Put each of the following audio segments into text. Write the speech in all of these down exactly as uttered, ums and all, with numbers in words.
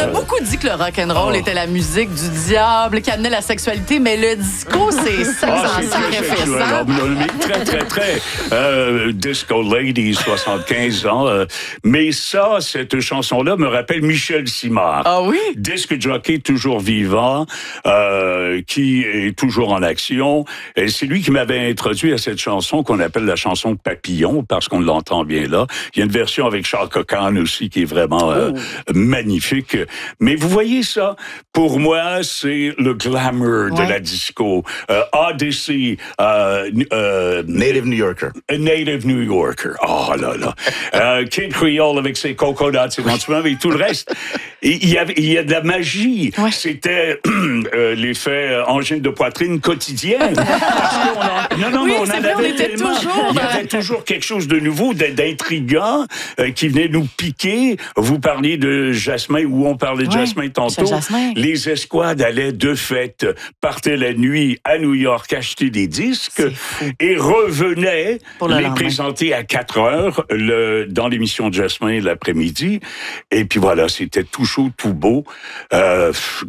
a beaucoup dit que le rock'n'roll oh. était la musique du diable, qui amenait la sexualité, mais le disco, c'est ça, ah, c'est sacrifice. Très, très, très. Euh, Disco Lady, soixante-quinze ans. Euh, mais ça, cette chanson-là me rappelle Michel Simard. Ah oui? Disque jockey toujours vivant, euh, qui est toujours en action. Et c'est lui qui m'avait introduit à cette chanson qu'on appelle la chanson de Papillon, parce qu'on l'entend bien là. Il y a une version avec Charles Cocan aussi qui est vraiment euh, oh. magnifique. Mais vous voyez ça, pour moi, c'est le glamour ouais. de la disco. Euh, Odyssey, euh, euh, Native New Yorker. Native New Yorker. Oh là là. euh, Kid Creole avec ses coconuts, éventuellement, et tout le reste. Il y, avait, il y a de la magie. Ouais. C'était euh, l'effet angine de poitrine quotidienne. En, non, non, oui, mais on en vrai, avait on était tellement. Toujours, il y avait toujours quelque chose de nouveau, d'intriguant, euh, qui venait nous piquer. Vous parliez de Jasmin, ou on parlait de ouais, Jasmin tantôt. Jasmin. Les escouades allaient de fête, partaient la nuit à New York acheter des disques et revenaient les lendemain. Présenter à quatre heures le, dans l'émission de Jasmin l'après-midi. Et puis voilà, c'était tout chaud, tout beau. Euh,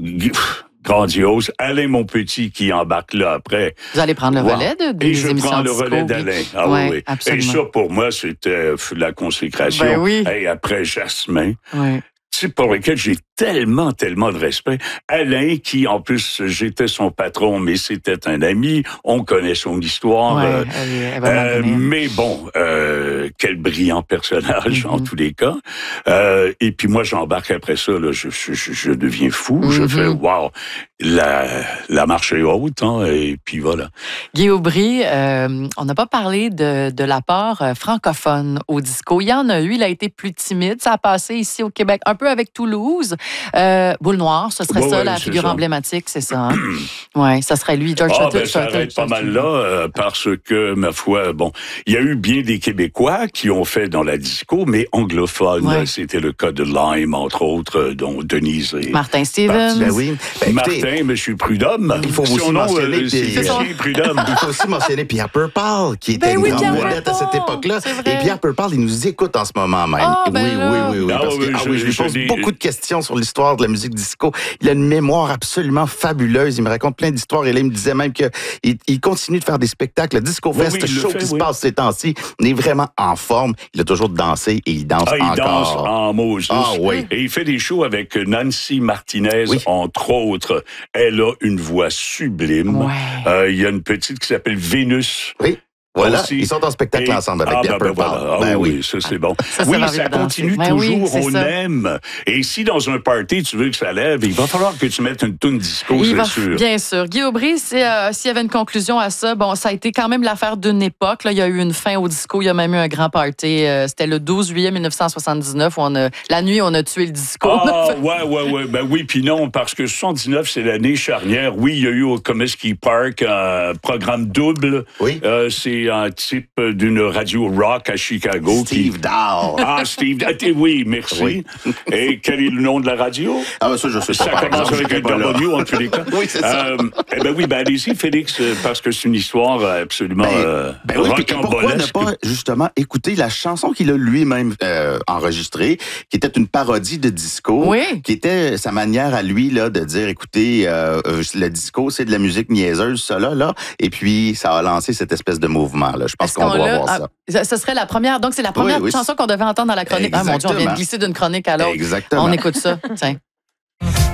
Grandiose. Alain, mon petit, qui embarque là après. Vous allez prendre le wow. relais de, des Et je émissions prends le disco, relais d'Alain. Ah ouais, oui, absolument. Et ça, pour moi, c'était la consécration. Ben oui. Et après Jasmin. Oui. C'est pour lequel j'ai tellement, tellement de respect. Alain, qui, en plus, j'étais son patron, mais c'était un ami. On connaît son histoire. Ouais, euh, elle, elle euh, mais bon, euh, quel brillant personnage, mm-hmm. en tous les cas. Euh, et puis moi, j'embarque après ça, là, je, je, je deviens fou. Mm-hmm. Je fais, wow, la, la marche est haute, hein, et puis voilà. Guy Aubry, euh, on n'a pas parlé de, de l'apport francophone au disco. Il y en a eu, il a été plus timide. Ça a passé ici au Québec, un peu avec Toulouse. Euh, Boule Noire, ce serait ouais, ça, ouais, la figure ça. emblématique, c'est ça. Hein? Oui, ça serait lui, George Ah, ben, ça arrête pas mal là, euh, parce que, ma foi, bon, il y a eu bien des Québécois qui ont fait dans la disco, mais anglophones. Ouais. C'était le cas de Lime, entre autres, dont Denise et... Martin Stevens. Ben oui. Ben, Martin, écoutez, M. Prudhomme. Il faut aussi Son mentionner... Nom, euh, puis, euh, Prudhomme. Il faut aussi mentionner Pierre Purple, qui était ben oui, une grande vedette à cette époque-là. Et Pierre Purple, il nous écoute en ce moment même. Oh, ben oui, oui, oui, oui, ah, parce que, oui, ah, je, oui, je lui pose je, beaucoup de questions sur l'histoire de la musique disco. Il a une mémoire absolument fabuleuse. Il me raconte plein d'histoires. Et là, il me disait même qu'il il continue de faire des spectacles. Le Disco Fest, oui, oui, show fait, qui oui. se passe ces temps-ci, il est vraiment en forme. Il a toujours dansé et il danse ah, il encore. Il danse en Moses. Ah, oui. Et il fait des shows avec Nancy Martinez, oui. entre autres. Elle a une voix sublime. Ouais. Euh, il y a une petite qui s'appelle Vénus. Oui. Voilà, aussi. Ils sont en spectacle et... ensemble avec ah, Pierre ben, Purple. Voilà. Ah, ben oui, oui, ça c'est bon. Ça, ça oui, ça continue ben toujours, oui, on ça. aime. Et si dans un party, tu veux que ça lève, il va falloir que tu mettes une toune disco, il c'est va, sûr. Bien sûr. Guy Aubry, si, euh, s'il y avait une conclusion à ça, bon, ça a été quand même l'affaire d'une époque. Là. Il y a eu une fin au disco, il y a même eu un grand party. Euh, c'était le douze juillet dix-neuf cent soixante-dix-neuf, où on a, la nuit, on a tué le disco. Ah, ouais, ouais, ouais. Ben oui, puis non, parce que soixante-dix-neuf, c'est l'année charnière. Oui, il y a eu au Comiskey Park un programme double. Oui. Euh, c'est un type d'une radio rock à Chicago. Steve qui... Dahl. Ah, Steve Dahl. Oui, merci. Oui. Et quel est le nom de la radio? Ah, ben ça, je sais ça pas. Ça commence avec un W, en tous les cas. Oui, c'est ça. Euh, eh ben oui, ben allez-y, Félix, parce que c'est une histoire absolument ben, euh, ben oui, pourquoi ne pas, justement, écouter la chanson qu'il a lui-même euh, enregistrée, qui était une parodie de disco, oui. qui était sa manière à lui là, de dire, écoutez, euh, le disco, c'est de la musique niaiseuse, ça là, là. Et puis, ça a lancé cette espèce de mouvement-là. Je pense qu'on, qu'on doit voir ça. Ah, ce serait la première, donc c'est la première oui, oui, chanson qu'on devait entendre dans la chronique. Exactement. Ah mon Dieu, on vient de glisser d'une chronique à l'autre. Exactement. On écoute ça, tiens.